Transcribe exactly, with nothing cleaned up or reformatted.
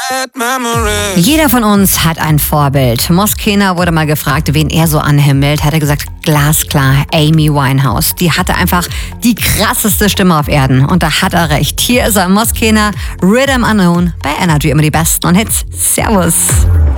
bad memories. Jeder von uns hat ein Vorbild. Moskena wurde mal gefragt, wen er so anhimmelt. Hat er gesagt, glasklar, Amy Winehouse. Die hatte einfach die krasseste Stimme auf Erden. Und da hat er recht. Hier ist er, Moskena, Rhythm Unknown, bei Energy immer die besten und Hits. Servus.